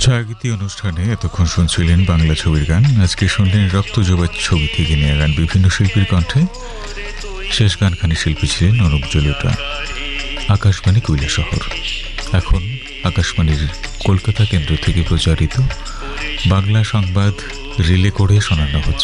ছায়াগীতি অনুষ্ঠানে এতক্ষণ শুনছিলেন বাংলা ছবির গান। আজকে শুনলেন রক্ত জোবাত ছবি থেকে নেওয়া গান বিভিন্ন শিল্পীর কণ্ঠে। শেষ গানখানি শিল্পী ছিলেন অনুপ জলোটা। আকাশবাণী কৈলাসহর। এখন আকাশবাণীর কলকাতা কেন্দ্র থেকে প্রচারিত বাংলা সংবাদ রিলে করে শোনানো হচ্ছে।